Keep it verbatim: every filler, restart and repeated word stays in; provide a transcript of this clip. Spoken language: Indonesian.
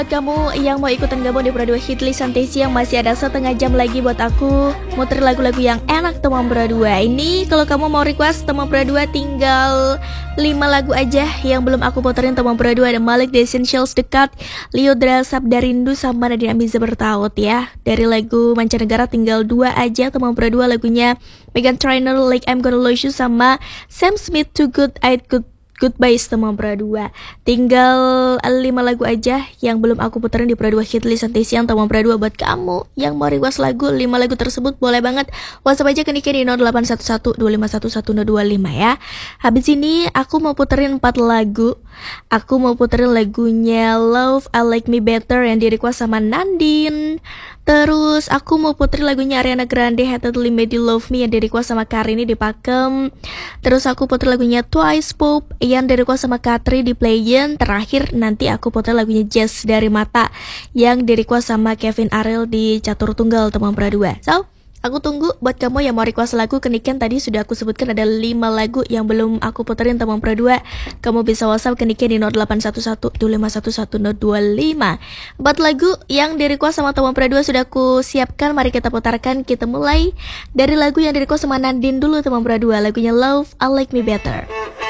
Kamu yang mau ikutan gabung di Pro dua Hitlist Santesi yang masih ada setengah jam lagi buat aku muter lagu-lagu yang enak teman Pro dua. Ini kalau kamu mau request teman Pro dua tinggal lima lagu aja yang belum aku puterin teman Pro dua. Ada Malik, The Essentials, Dekat, Liodra, Sabda Rindu, sama Nadine Amiza Bertaut ya. Dari lagu mancanegara tinggal dua aja teman Pro dua, lagunya Meghan Trainor, Like I'm Gonna Lose You, sama Sam Smith, Too Good, I'd Good Goodbye teman Pro dua. Tinggal lima lagu aja yang belum aku puterin di Pro dua Hitlist Santesi yang teman Pro dua. Buat kamu yang mau request lagu, lima lagu tersebut boleh banget WhatsApp aja ke Niki di nol delapan satu satu dua lima satu satu nol dua lima ya. Habis ini aku mau puterin empat lagu. Aku mau puterin lagunya Love, I Like Me Better yang di request sama Nandin. Terus aku mau puterin lagunya Ariana Grande, Hatedly Made You Love Me yang di request sama Karini di Pakem. Terus aku puterin lagunya Twice Pop yang di request sama Katri di Playen. Terakhir nanti aku puterin lagunya Jazz dari Mata yang di request sama Kevin Ariel di Catur Tunggal teman Pro dua. So, aku tunggu buat kamu yang mau request lagu. Kenikian tadi sudah aku sebutkan ada lima lagu yang belum aku puterin teman Pro dua. Kamu bisa WhatsApp Kenikian di nol delapan satu satu dua lima satu satu nol dua lima. Empat lagu yang di request sama teman Pro dua sudah aku siapkan. Mari kita putarkan. Kita mulai dari lagu yang di request sama Nandin dulu teman Pro dua. Lagunya Love, I Like Me Better.